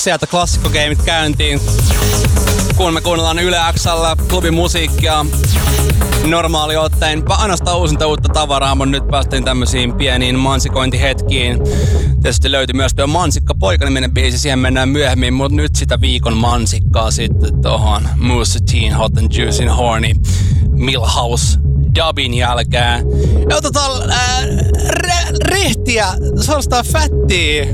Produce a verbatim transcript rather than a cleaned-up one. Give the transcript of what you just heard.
sieltä klassikkogeimit käyntiin. Kun me kuunnellaan Yle X:llä klubin musiikkia normaali ottaen, ainoastaan uusinta uutta tavaraa, mutta nyt päästiin tämmöisiin pieniin mansikointihetkiin. Tietysti löytyi myös tuo Mansikka Poika-niminen biisi, siihen mennään myöhemmin, mutta nyt sitä viikon mansikkaa sitten tohon Mousse Teen Hot and Juicy and Horny Millhouse dubin jälkeen. Ja otetaan äh, re- rehtiä, suorastaan fättiä